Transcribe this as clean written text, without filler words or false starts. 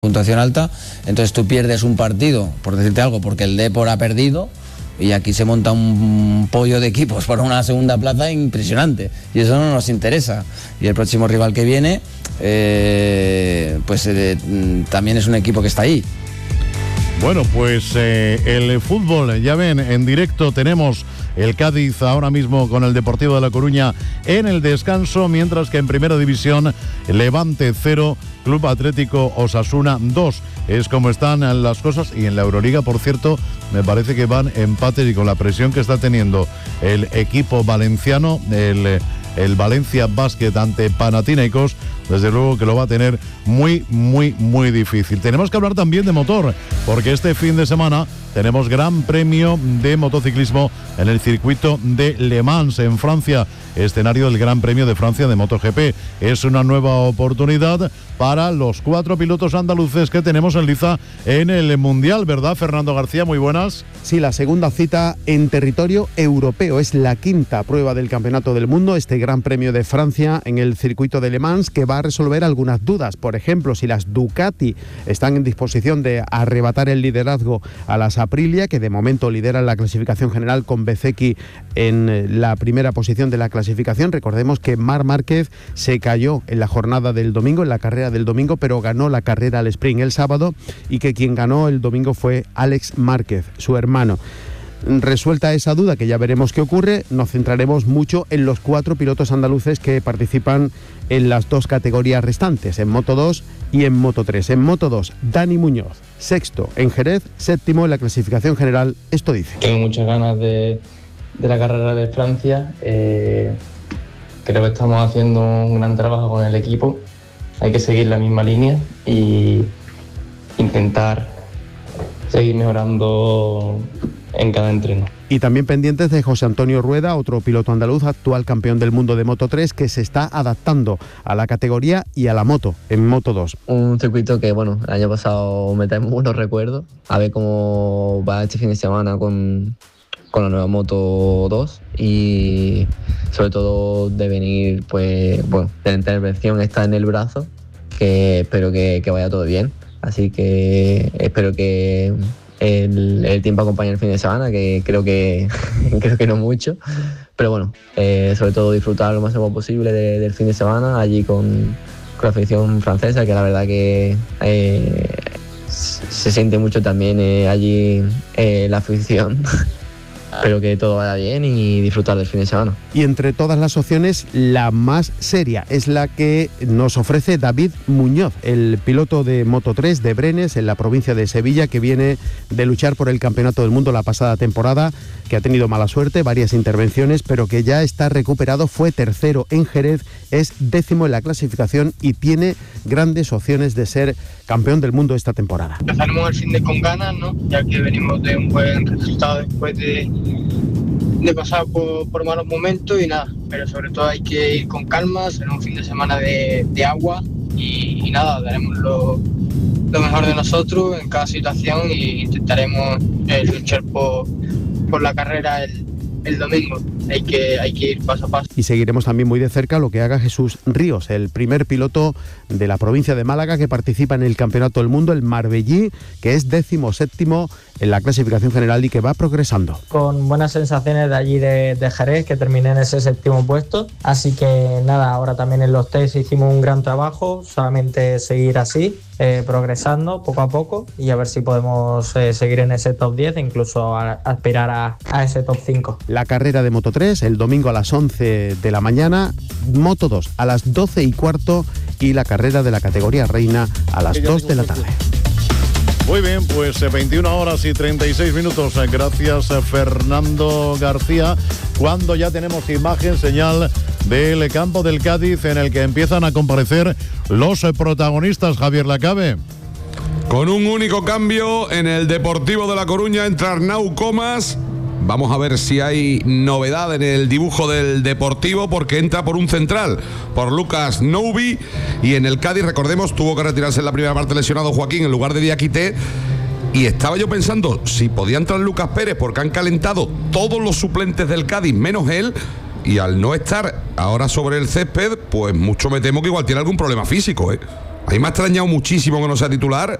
puntuación alta, entonces tú pierdes un partido, por decirte algo, porque el Depor ha perdido y aquí se monta un pollo de equipos para una segunda plaza impresionante y eso no nos interesa. Y el próximo rival que viene también es un equipo que está ahí. Bueno, pues el fútbol, ya ven, en directo tenemos el Cádiz ahora mismo con el Deportivo de La Coruña en el descanso, mientras que en Primera División, Levante 0, Club Atlético Osasuna 2. Es como están las cosas, y en la Euroliga, por cierto, me parece que van empates, y con la presión que está teniendo el equipo valenciano, el Valencia Basket ante Panathinaikos, desde luego que lo va a tener muy, muy, muy difícil. Tenemos que hablar también de motor, porque este fin de semana tenemos Gran Premio de motociclismo en el circuito de Le Mans en Francia, escenario del Gran Premio de Francia de MotoGP. Es una nueva oportunidad para los 4 pilotos andaluces que tenemos en liza en el Mundial, ¿verdad, Fernando García? Muy buenas. Sí, la segunda cita en territorio europeo. Es la quinta prueba del Campeonato del Mundo, este Gran Premio de Francia en el circuito de Le Mans, que va a resolver algunas dudas. Por ejemplo, si las Ducati están en disposición de arrebatar el liderazgo a las Aprilia, que de momento lideran la clasificación general con Bezzecchi en la primera posición de la clasificación. Recordemos que Marc Márquez se cayó en la jornada del domingo, en la carrera del domingo, pero ganó la carrera al sprint el sábado, y que quien ganó el domingo fue Alex Márquez, su hermano. Resuelta esa duda, que ya veremos qué ocurre, nos centraremos mucho en los 4 pilotos andaluces que participan en las 2 categorías restantes, en Moto 2 y en Moto 3. En Moto 2, Dani Muñoz, sexto en Jerez, séptimo en la clasificación general. Esto dice: tengo muchas ganas de la carrera de Francia. Creo que estamos haciendo un gran trabajo con el equipo. Hay que seguir la misma línea y intentar seguir mejorando en cada entreno. Y también pendientes de José Antonio Rueda, otro piloto andaluz, actual campeón del mundo de Moto 3, que se está adaptando a la categoría y a la moto en Moto 2. Un circuito que, bueno, el año pasado me trae buenos recuerdos. A ver cómo va este fin de semana con la nueva Moto 2, y sobre todo de venir, pues, bueno, de la intervención está en el brazo, que espero que vaya todo bien. Así que espero que el tiempo acompañe el fin de semana, que creo que no mucho, pero bueno, sobre todo disfrutar lo máximo posible del fin de semana allí con la afición francesa, que la verdad que se siente mucho también allí la afición. Espero que todo vaya bien y disfrutar del fin de semana. Y entre todas las opciones, la más seria es la que nos ofrece David Muñoz, el piloto de Moto 3 de Brenes, en la provincia de Sevilla, que viene de luchar por el Campeonato del Mundo la pasada temporada, que ha tenido mala suerte, varias intervenciones, pero que ya está recuperado. Fue tercero en Jerez, es décimo en la clasificación y tiene grandes opciones de ser campeón del mundo esta temporada. Empezaremos el fin de con ganas, ¿no? Ya que venimos de un buen resultado después de pasar por malos momentos, y nada, pero sobre todo hay que ir con calma, será un fin de semana de agua y nada, daremos lo mejor de nosotros en cada situación e intentaremos luchar por la carrera el domingo. Hay que ir paso a paso. Y seguiremos también muy de cerca lo que haga Jesús Ríos, el primer piloto de la provincia de Málaga que participa en el Campeonato del Mundo, el Marbellí, que es 17º en la clasificación general y que va progresando. Con buenas sensaciones de allí de Jerez, que terminé en ese 7º puesto. Así que nada, ahora también en los test hicimos un gran trabajo, solamente seguir así, progresando poco a poco, y a ver si podemos seguir en ese top 10 e incluso aspirar a ese top 5. La carrera de Moto 3 el domingo a las 11 de la mañana, Moto 2 a las 12:15 y la carrera de la categoría reina a las 2 de la tarde. Muy bien, pues 21 horas y 36 minutos. Gracias, Fernando García. Cuando ya tenemos imagen, señal del campo del Cádiz, en el que empiezan a comparecer los protagonistas, Javier Lacabe. Con un único cambio en el Deportivo de La Coruña, entra Arnau Comas. Vamos a ver si hay novedad en el dibujo del Deportivo, porque entra por un central, por Lucas Noubi, y en el Cádiz, recordemos, tuvo que retirarse en la primera parte lesionado Joaquín en lugar de Diakité, y estaba yo pensando si podía entrar Lucas Pérez, porque han calentado todos los suplentes del Cádiz menos él, y al no estar ahora sobre el césped, pues mucho me temo que igual tiene algún problema físico, A mí me ha extrañado muchísimo que no sea titular